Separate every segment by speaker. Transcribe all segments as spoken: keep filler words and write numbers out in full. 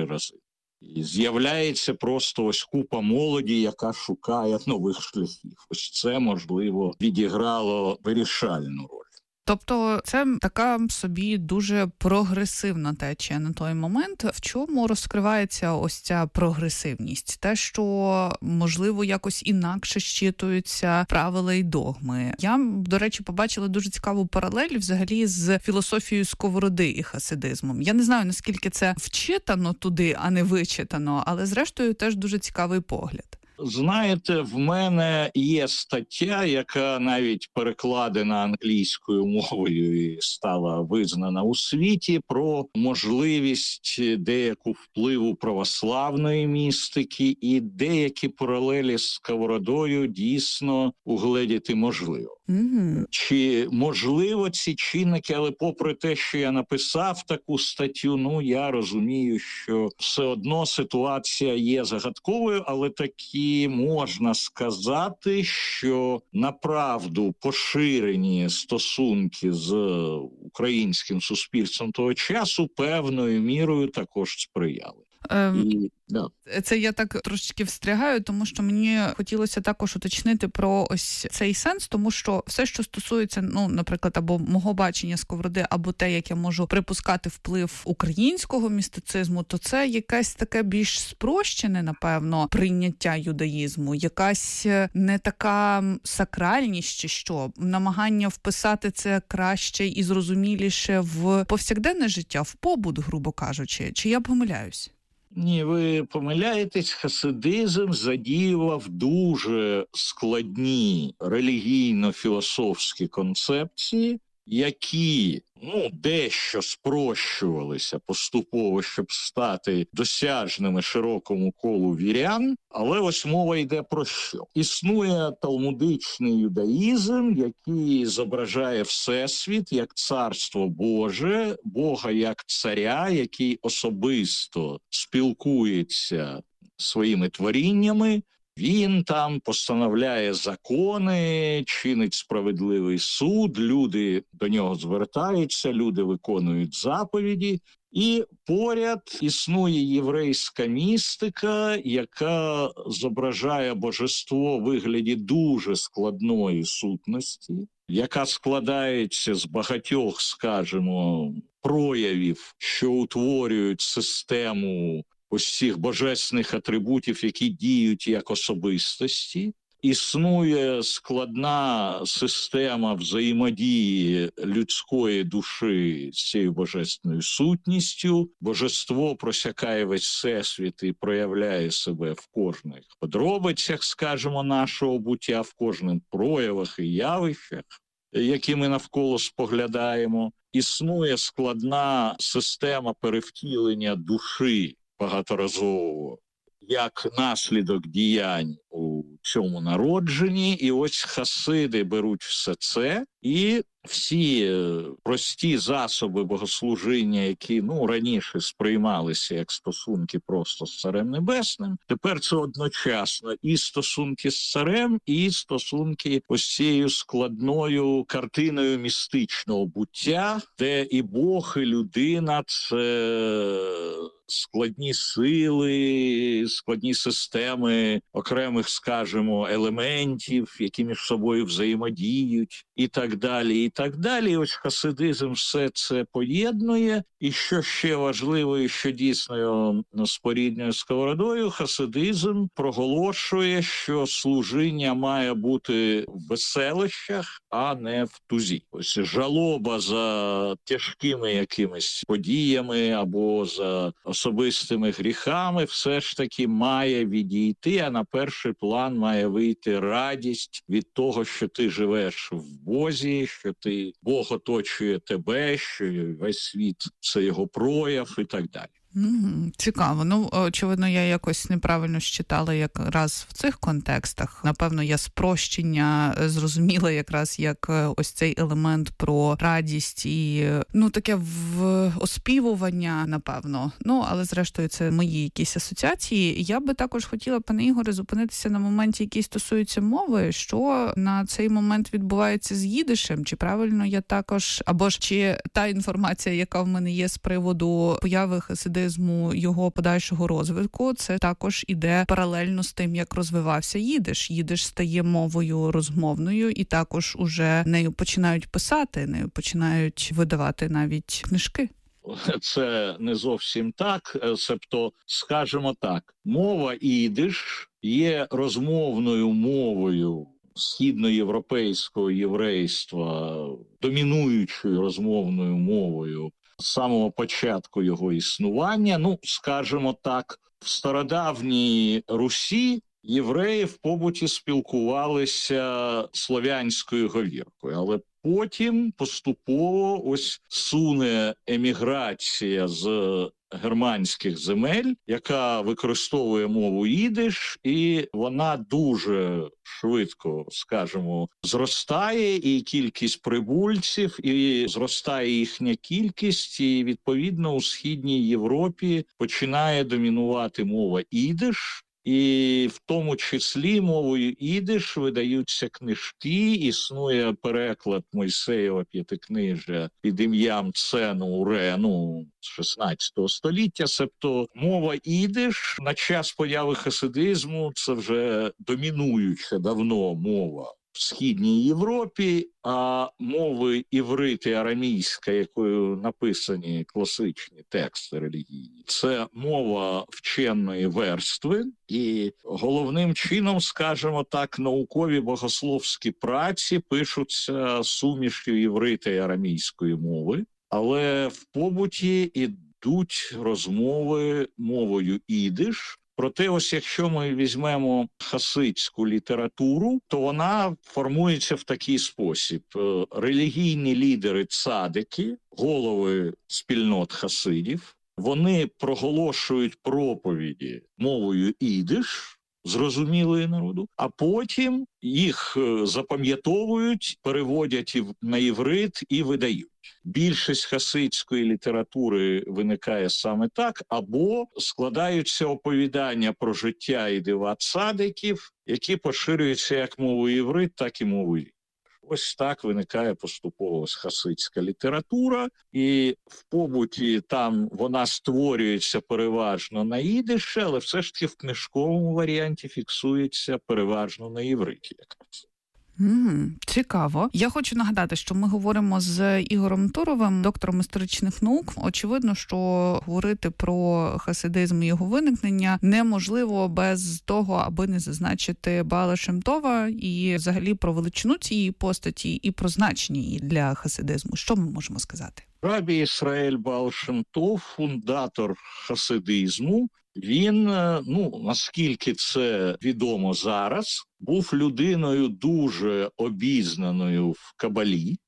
Speaker 1: рази. І з'являється просто ось купа молоді, яка шукає нових шляхів. Ось це, можливо, відіграло вирішальну роль.
Speaker 2: Тобто це така собі дуже прогресивна течія на той момент. В чому розкривається ось ця прогресивність? Те, що, можливо, якось інакше щитуються правила і догми. Я, до речі, побачила дуже цікаву паралель взагалі з філософією Сковороди і хасидизмом. Я не знаю, наскільки це вчитано туди, а не вичитано, але зрештою теж дуже цікавий погляд.
Speaker 1: Знаєте, в мене є стаття, яка навіть перекладена англійською мовою і стала визнана у світі, про можливість деяку впливу православної містики, і деякі паралелі з Сковородою дійсно угледіти можливо.
Speaker 2: Mm-hmm.
Speaker 1: Чи можливо ці чинники, але попри те, що я написав таку статтю, ну я розумію, що все одно ситуація є загадковою, але такі можна сказати, що направду поширені стосунки з українським суспільством того часу певною мірою також сприяли.
Speaker 2: Ем...
Speaker 1: І, да.
Speaker 2: Це я так трошечки встрягаю, тому що мені хотілося також уточнити про ось цей сенс, тому що все, що стосується, ну, наприклад, або мого бачення Сковороди, або те, як я можу припускати вплив українського містицизму, то це якесь таке більш спрощене, напевно, прийняття юдаїзму, якась не така сакральність чи що, намагання вписати це краще і зрозуміліше в повсякденне життя, в побут, грубо кажучи. Чи я помиляюсь?
Speaker 1: Ні, ви помиляєтесь, хасидизм задіював дуже складні релігійно-філософські концепції, які, ну, дещо спрощувалися поступово, щоб стати досяжними широкому колу вірян, але ось мова йде про що? Існує талмудичний юдаїзм, який зображає Всесвіт як царство Боже, Бога як царя, який особисто спілкується своїми творіннями. Він там постановляє закони, чинить справедливий суд, люди до нього звертаються, люди виконують заповіді. І поряд існує єврейська містика, яка зображає божество у вигляді дуже складної сутності, яка складається з багатьох, скажімо, проявів, що утворюють систему ось цих божественних атрибутів, які діють як особистості. Існує складна система взаємодії людської душі з цією божественною сутністю. Божество просякає весь всесвіт і проявляє себе в кожних подробицях, скажімо, нашого буття, в кожних проявах і явищах, які ми навколо споглядаємо. Існує складна система перевтілення душі багаторазово, як наслідок діянь у цьому народженні. І ось хасиди беруть все це і всі прості засоби богослужіння, які, ну, раніше сприймалися як стосунки просто з Царем Небесним, тепер це одночасно і стосунки з Царем, і стосунки ось цією складною картиною містичного буття, де і Бог, і людина – це складні сили, складні системи окремих, скажімо, елементів, які між собою взаємодіють, і так далі, і так далі. І ось хасидизм все це поєднує. І що ще важливо, і що дійсно його споріднює з Сковородою, хасидизм проголошує, що служіння має бути в веселищах, а не в тузі. Ось жалоба за тяжкими якимись подіями або за особистими гріхами все ж таки має відійти, а на перший план має вийти радість від того, що ти живеш в Бозі, що ти Бог оточує тебе, що весь світ – це його прояв і так далі.
Speaker 2: Mm-hmm. Цікаво. Ну, очевидно, я якось неправильно считала якраз в цих контекстах. Напевно, я спрощення зрозуміла якраз як ось цей елемент про радість і, ну, таке в оспівування, напевно. Ну, але зрештою це мої якісь асоціації. Я би також хотіла, пане Ігоре, зупинитися на моменті, який стосується мови, що на цей момент відбувається з їдишем. Чи правильно я також, або ж чи та інформація, яка в мене є з приводу появи хасидизму хасидизму, його подальшого розвитку, це також іде паралельно з тим, як розвивався їдиш. Їдиш стає мовою розмовною, і також уже нею починають писати, нею починають видавати навіть книжки.
Speaker 1: Це не зовсім так, себто, скажімо так, мова їдиш є розмовною мовою східноєвропейського єврейства, домінуючою розмовною мовою з самого початку його існування. Ну, скажімо так, в стародавній Русі євреї в побуті спілкувалися слов'янською говіркою, але потім поступово ось суне еміграція з германських земель, яка використовує мову їдиш, і вона дуже швидко, скажімо, зростає, і кількість прибульців, і зростає їхня кількість, і відповідно у Східній Європі починає домінувати мова їдиш. І в тому числі мовою їдиш видаються книжки, існує переклад Мойсеєва п'ятикнижжя під ім'ям Цену Урену з шістнадцятого століття. Себто мова їдиш на час появи хасидизму – це вже домінуюча давно мова в Східній Європі, а мови іврит і арамійська, якою написані класичні тексти релігійні, це мова вченої верстви, і головним чином, скажімо так, наукові богословські праці пишуться сумішю іврита і арамійської мови, але в побуті ідуть розмови мовою їдиш. Проте, ось якщо ми візьмемо хасидську літературу, то вона формується в такий спосіб. Релігійні лідери цадики, голови спільнот хасидів, вони проголошують проповіді мовою їдиш, зрозумілої народу, а потім їх запам'ятовують, переводять на іврит і видають. Більшість хасидської літератури виникає саме так, або складаються оповідання про життя і дива цадиків, які поширюються як мовою іврит, так і мовою їдиш. Ось так виникає поступово хасидська література, і в побуті там вона створюється переважно на їдиші, але все ж таки в книжковому варіанті фіксується переважно на івриті якраз.
Speaker 2: Mm, цікаво. Я хочу нагадати, що ми говоримо з Ігорем Туровим, доктором історичних наук. Очевидно, що говорити про хасидизм і його виникнення неможливо без того, аби не зазначити Бааля Шем Това і взагалі про величину цієї постаті і про значення її для хасидизму. Що ми можемо сказати?
Speaker 1: Рабі Ісраїль Бааля Шем Това, фундатор хасидизму. Він, ну, наскільки це відомо зараз, був людиною дуже обізнаною в Кабалі,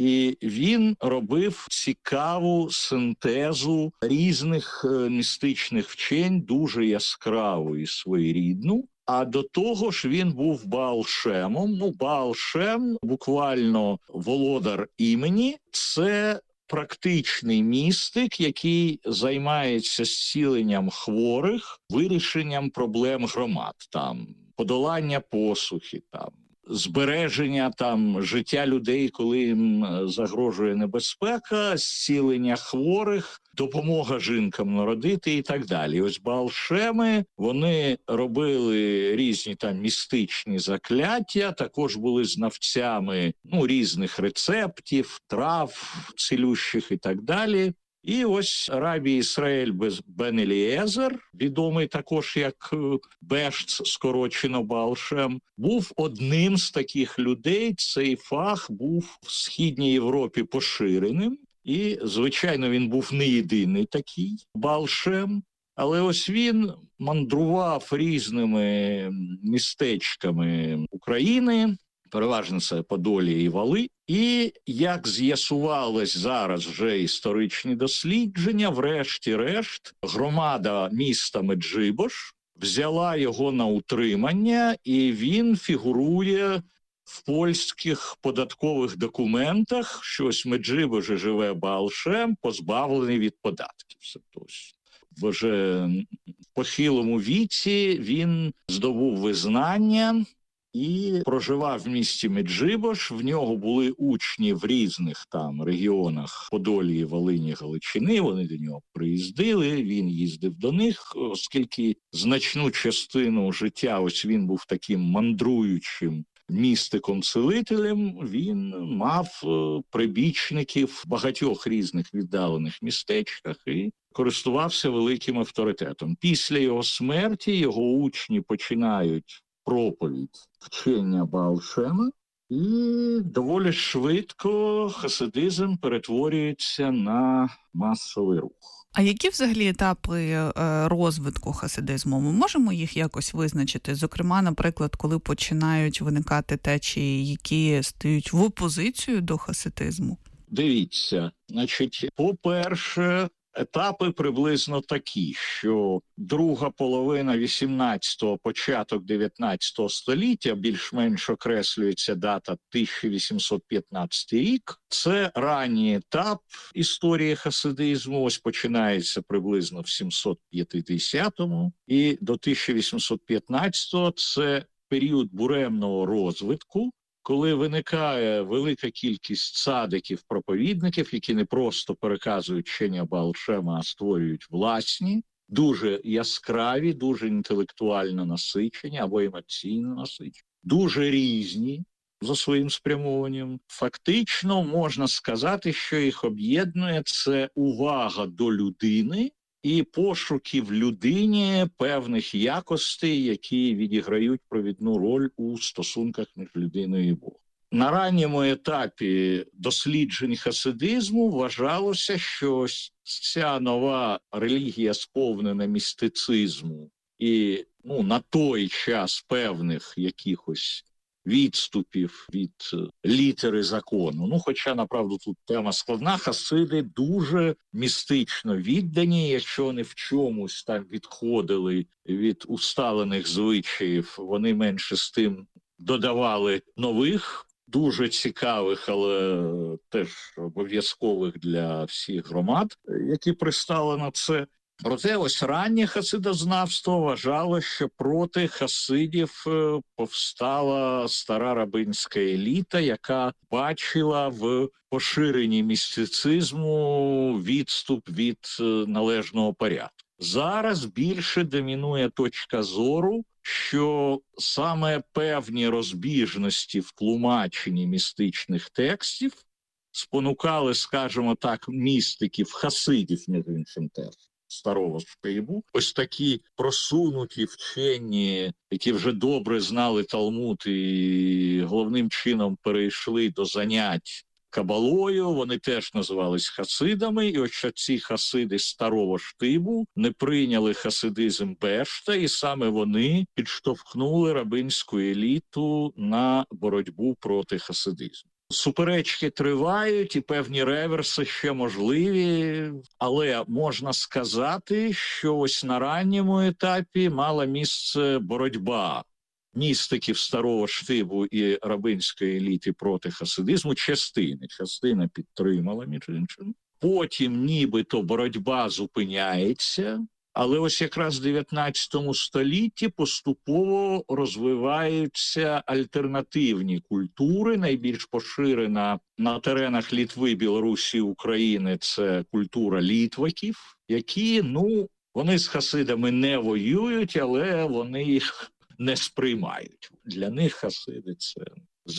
Speaker 1: і він робив цікаву синтезу різних містичних вчень, дуже яскраву і своєрідну. А до того ж він був Баал Шемом. Ну, Баал Шем, буквально володар імені, це практичний містик, який займається зціленням хворих, вирішенням проблем громад, там, подолання посухи, там, збереження там життя людей, коли їм загрожує небезпека, зцілення хворих, допомога жінкам народити і так далі. Ось Баал Шеми, вони робили різні там містичні закляття, також були знавцями, ну, різних рецептів, трав цілющих і так далі. І ось Рабі Ісраїль бен Елієзер, відомий також як Бешц, скорочено Баал Шем, був одним з таких людей. Цей фах був в Східній Європі поширеним. І, звичайно, він був не єдиний такий Баал Шем. Але ось він мандрував різними містечками України, переважно це Подолі і Вали. І, як з'ясувалось зараз вже історичні дослідження, врешті-решт громада міста Меджибош взяла його на утримання, і він фігурує в польських податкових документах, що ось в Меджибожі живе Баал Шем, позбавлений від податків. Тобто, вже в похилому віці він здобув визнання і проживав в місті Меджибош. В нього були учні в різних там регіонах Подолії, Волині, Галичини. Вони до нього приїздили, він їздив до них, оскільки значну частину життя ось він був таким мандруючим містиком-целителем, він мав прибічників в багатьох різних віддалених містечках і користувався великим авторитетом. Після його смерті його учні починають проповідь вчення Баал Шема, і доволі швидко хасидизм перетворюється на масовий рух.
Speaker 2: А які взагалі етапи розвитку хасидизму? Ми можемо їх якось визначити? Зокрема, наприклад, коли починають виникати течії, які стають в опозицію до хасидизму?
Speaker 1: Дивіться, значить, по-перше, етапи приблизно такі, що друга половина вісімнадцятого, початок дев'ятнадцятого століття, більш-менш окреслюється дата тисяча вісімсот п'ятнадцятий рік. Це ранній етап історії хасидизму, ось починається приблизно в сімсот п'ятдесятому, і до тисяча вісімсот п'ятнадцятого це період буремного розвитку, коли виникає велика кількість цадиків-проповідників, які не просто переказують вчення Баал Шема, а створюють власні, дуже яскраві, дуже інтелектуально насичені або емоційно насичені, дуже різні за своїм спрямуванням. Фактично можна сказати, що їх об'єднує це увага до людини і пошуки в людині певних якостей, які відіграють провідну роль у стосунках між людиною і Богом. На ранньому етапі досліджень хасидизму вважалося, що ця нова релігія, сповнена містицизму і ну, на той час певних якихось відступів від літери закону. Ну, хоча, направду, тут тема складна. Хасиди дуже містично віддані, якщо вони в чомусь там відходили від усталених звичаїв, вони менше з тим додавали нових, дуже цікавих, але теж обов'язкових для всіх громад, які пристали на це. Проте ось раннє хасидознавство вважало, що проти хасидів повстала стара рабинська еліта, яка бачила в поширенні містицизму відступ від належного порядку. Зараз більше домінує точка зору, що саме певні розбіжності в тлумаченні містичних текстів спонукали, скажімо так, містиків, хасидів, між іншим теж, старого Штибу, ось такі просунуті вчені, які вже добре знали Талмуд і головним чином перейшли до занять кабалою, вони теж називались хасидами, і ось ці хасиди старого Штибу не прийняли хасидизм Бешта, і саме вони підштовхнули рабинську еліту на боротьбу проти хасидизму. Суперечки тривають і певні реверси ще можливі, але можна сказати, що ось на ранньому етапі мала місце боротьба містиків старого Штибу і рабинської еліти проти хасидизму частини. Частина підтримала, між іншим. Потім нібито боротьба зупиняється, але ось якраз в дев'ятнадцятому столітті поступово розвиваються альтернативні культури. Найбільш поширена на теренах Литви, Білорусі, України – це культура літваків, які, ну, вони з хасидами не воюють, але вони їх не сприймають. Для них хасиди – це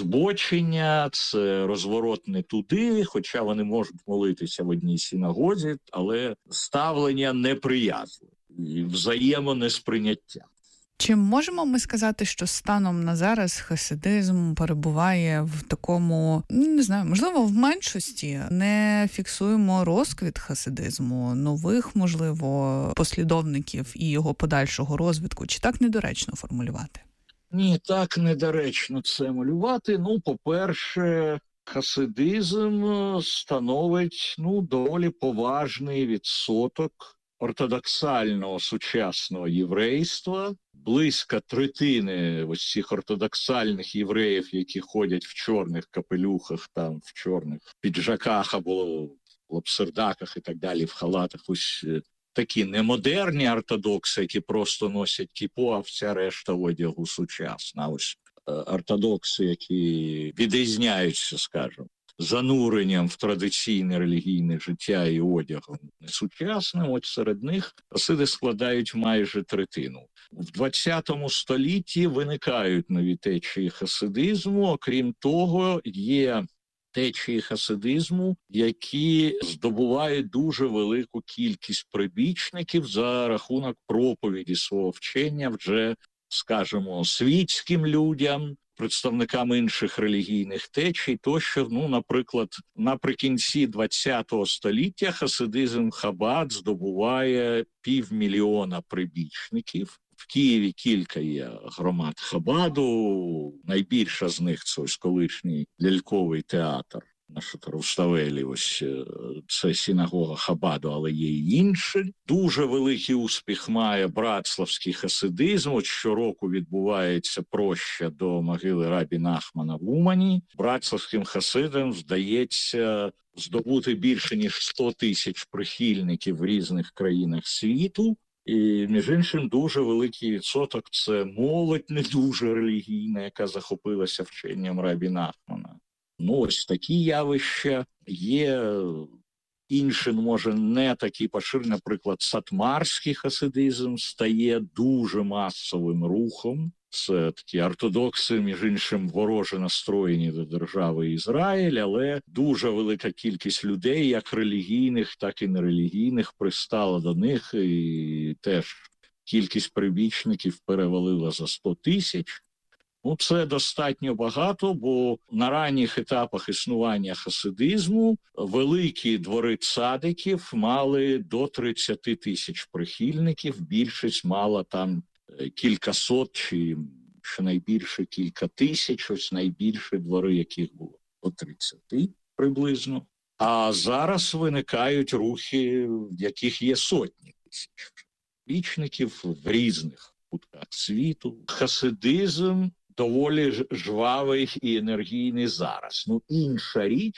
Speaker 1: збочення, це розворот не туди, хоча вони можуть молитися в одній синагозі, але ставлення неприязне і взаємонесприйняття.
Speaker 2: Чи можемо ми сказати, що станом на зараз хасидизм перебуває в такому, не знаю, можливо, в меншості? Не фіксуємо розквіт хасидизму, нових, можливо, послідовників і його подальшого розвитку? Чи так недоречно формулювати?
Speaker 1: Ні, так недоречно це малювати. Ну, по-перше, хасидизм становить, ну, доволі поважний відсоток ортодоксального сучасного єврейства. Близько третини ось цих ортодоксальних євреїв, які ходять в чорних капелюхах, там, в чорних піджаках або в лапсердаках і так далі, в халатах, ось такі немодерні ортодокси, які просто носять кіпу, а вся решта одягу сучасна. Ось ортодокси, які відрізняються, скажімо, зануренням в традиційне релігійне життя і одягом несучасним, от серед них хасиди складають майже третину. В двадцятому столітті виникають нові течії хасидизму, окрім того, є течії хасидизму, які здобувають дуже велику кількість прибічників за рахунок проповіді свого вчення вже, скажімо, світським людям, представникам інших релігійних течій, тощо, ну, наприклад, наприкінці двадцятого століття хасидизм Хабад здобуває півмільйона прибічників. В Києві кілька є громад Хабаду, найбільша з них – це ось колишній ляльковий театр на Руставелі, ось це синагога Хабаду, але є й інші. Дуже великий успіх має братславський хасидизм. От щороку відбувається проща до могили Рабі Нахмана в Умані. Братславським хасидам вдається здобути більше, ніж сто тисяч прихильників в різних країнах світу. І, між іншим, дуже великий відсоток – це молодь не дуже релігійна, яка захопилася вченням Рабі Нахмана. Ну, ось такі явища є. Інші, може, не такі поширені. Наприклад, сатмарський хасидизм стає дуже масовим рухом. Це такі ортодокси, між іншим, вороже настроєні до держави Ізраїль, але дуже велика кількість людей, як релігійних, так і нерелігійних, пристала до них, і теж кількість прибічників перевалила за сто тисяч. Ну, це достатньо багато, бо на ранніх етапах існування хасидизму великі двори цадиків мали до тридцять тисяч прихильників, більшість мала там кількасот чи щонайбільше кілька тисяч, ось найбільші двори, яких було до тридцяти приблизно. А зараз виникають рухи, в яких є сотні тисяч прибічників в різних кутках світу. Хасидизм доволі жвавий і енергійний зараз. Ну, інша річ,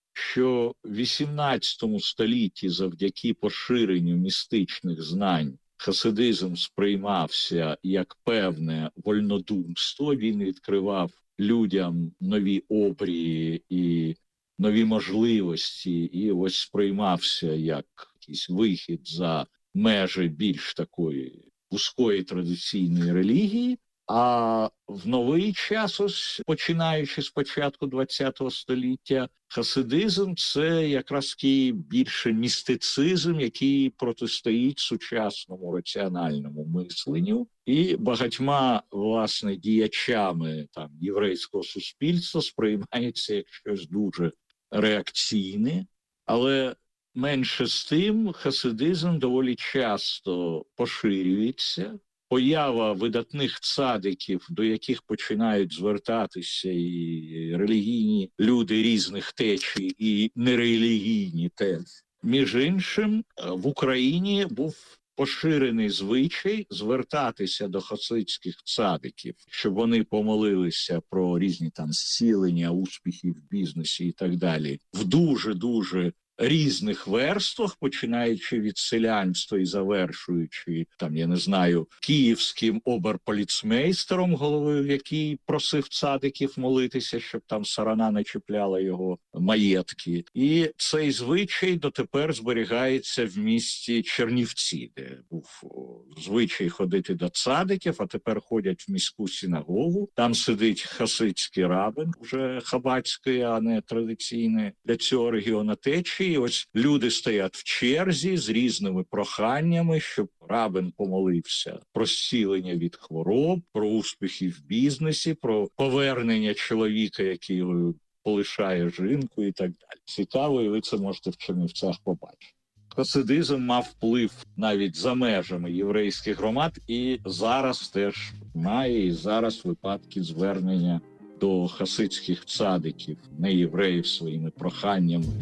Speaker 1: що в вісімнадцятому столітті завдяки поширенню містичних знань хасидизм сприймався як певне вольнодумство. Він відкривав людям нові обрії і нові можливості, і ось сприймався як якийсь вихід за межі більш такої вузької традиційної релігії. А в новий час, ось починаючи з початку двадцятого століття, хасидизм – це якраз такий більше містицизм, який протистоїть сучасному раціональному мисленню. І багатьма, власне, діячами там єврейського суспільства сприймається як щось дуже реакційне, але менше з тим хасидизм доволі часто поширюється. Поява видатних цадиків, до яких починають звертатися і релігійні люди різних течій, і нерелігійні теж. Між іншим, в Україні був поширений звичай звертатися до хасидських цадиків, щоб вони помолилися про різні там зцілення, успіхи в бізнесі і так далі, в дуже-дуже різних верствах, починаючи від селянства і завершуючи, там, я не знаю, київським оберполіцмейстером, головою, який просив цадиків молитися, щоб там сарана не чіпляла його маєтки. І цей звичай дотепер зберігається в місті Чернівці, де був звичай ходити до цадиків, а тепер ходять в міську синагогу. Там сидить хасидський рабин, вже хабадський, а не традиційний для цього регіону течії. І ось люди стоять в черзі з різними проханнями, щоб рабин помолився про зцілення від хвороб, про успіхи в бізнесі, про повернення чоловіка, який полишає жінку і так далі. Цікаво, і ви це можете в Чернівцях побачити. Хасидизм мав вплив навіть за межами єврейських громад і зараз теж має, і зараз випадки звернення до хасидських цадиків, не євреїв, своїми проханнями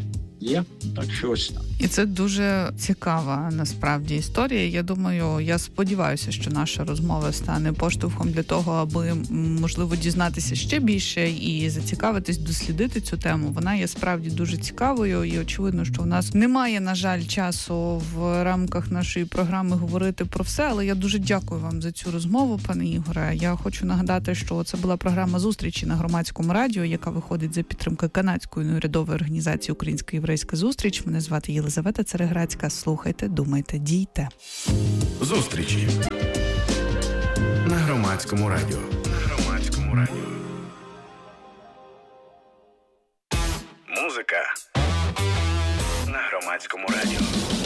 Speaker 1: є. Так що ось так.
Speaker 2: І це дуже цікава, насправді, історія. Я думаю, я сподіваюся, що наша розмова стане поштовхом для того, аби, можливо, дізнатися ще більше і зацікавитись, дослідити цю тему. Вона є справді дуже цікавою, і очевидно, що у нас немає, на жаль, часу в рамках нашої програми говорити про все, але я дуже дякую вам за цю розмову, пане Ігоре. Я хочу нагадати, що це була програма «Зустрічі» на Громадському радіо, яка виходить за підтримки канадської неурядової організації «Українсько-єврейська зустріч». Мене звати Єлизавета Цереграцька. Слухайте, думайте, дійте.
Speaker 3: Зустрічі на Громадському радіо. На Громадському радіо. Музика на Громадському радіо.